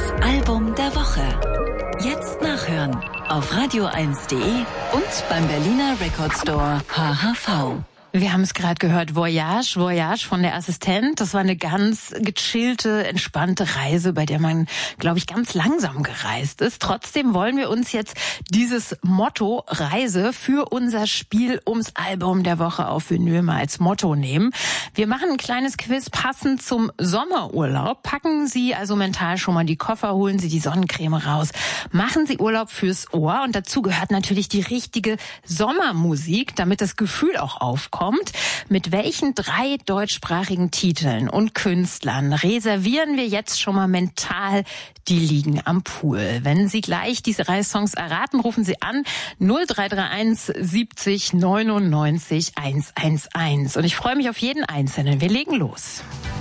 Album der Woche. Jetzt nachhören auf radio1.de und beim Berliner Record Store HHV. Wir haben es gerade gehört, Voyage, Voyage von der Assistent. Das war eine ganz gechillte, entspannte Reise, bei der man, glaube ich, ganz langsam gereist ist. Trotzdem wollen wir uns jetzt dieses Motto Reise für unser Spiel ums Album der Woche auf Vinyl mal als Motto nehmen. Wir machen ein kleines Quiz passend zum Sommerurlaub. Packen Sie also mental schon mal die Koffer, holen Sie die Sonnencreme raus. Machen Sie Urlaub fürs Ohr und dazu gehört natürlich die richtige Sommermusik, damit das Gefühl auch aufkommt. Mit welchen 3 deutschsprachigen Titeln und Künstlern reservieren wir jetzt schon mal mental die Liegen am Pool? Wenn Sie gleich diese 3 Songs erraten, rufen Sie an 0331 70 99 111. Und ich freue mich auf jeden Einzelnen. Wir legen los.